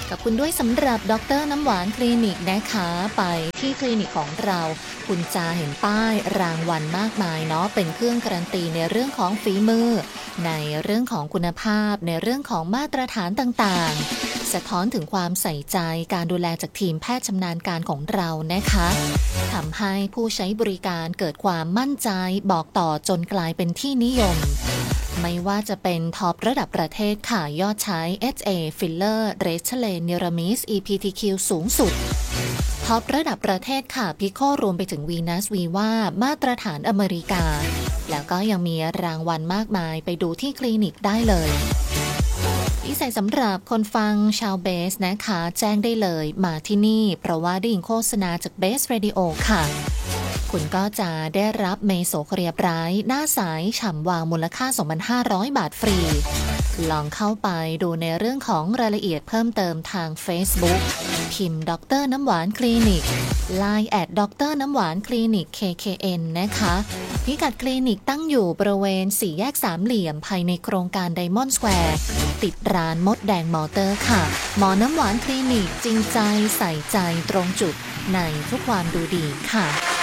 ขอบคุณด้วยสำหรับดรน้ำหวานคลินิกนะคะไปที่คลินิกของเราคุณจะเห็นป้ายรางวัลมากมายเนาะเป็นเครื่องการันตีในเรื่องของฝีมือในเรื่องของคุณภาพในเรื่องของมาตรฐานต่างๆสะท้อนถึงความใส่ใจการดูแลจากทีมแพทย์ชำนาญการของเรานะคะทำให้ผู้ใช้บริการเกิดความมั่นใจบอกต่อจนกลายเป็นที่นิยมไม่ว่าจะเป็นท็อประดับประเทศค่ะยอดใช้ HA Filler Restylane Niacinamide EPTQ สูงสุดท็อประดับประเทศค่ะ Pico รวมไปถึง Venus Viva มาตรฐานอเมริกาแล้วก็ยังมีรางวัลมากมายไปดูที่คลินิกได้เลยพิเศษสำหรับคนฟังชาวเบสนะคะแจ้งได้เลยมาที่นี่เพราะว่าได้ยินโฆษณาจากเบสเรดิโอค่ะคุณก็จะได้รับเมโซเคลียร์ไบรท์หน้าใสฉ่ำวาวมูลค่า 2,500 บาทฟรีลองเข้าไปดูในเรื่องของรายละเอียดเพิ่มเติมทาง Facebook พิมพ์ดรน้ำหวานคลินิก Line แอดดรน้ำหวานคลินิก KKN นะคะพิกัดคลินิกตั้งอยู่บริเวณสี่แยกสามเหลี่ยมภายในโครงการไดมอนด์สแควร์ติดร้านมดแดงมอเตอร์ค่ะหมอน้ำหวานคลินิกจริงใจใส่ใจตรงจุดในทุกความดูดีค่ะ